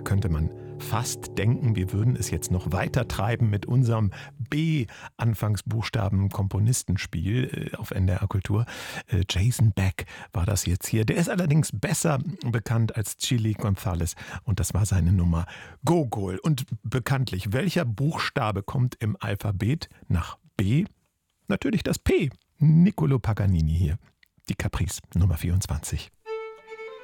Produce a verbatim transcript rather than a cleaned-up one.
könnte man fast denken, wir würden es jetzt noch weiter treiben mit unserem B-Anfangsbuchstaben-Komponistenspiel auf N D R Kultur. Jason Beck war das jetzt hier. Der ist allerdings besser bekannt als Chili González und das war seine Nummer Gogol. Und bekanntlich, welcher Buchstabe kommt im Alphabet nach B? Natürlich das P. Niccolo Paganini hier. Die Caprice Nummer vierundzwanzig.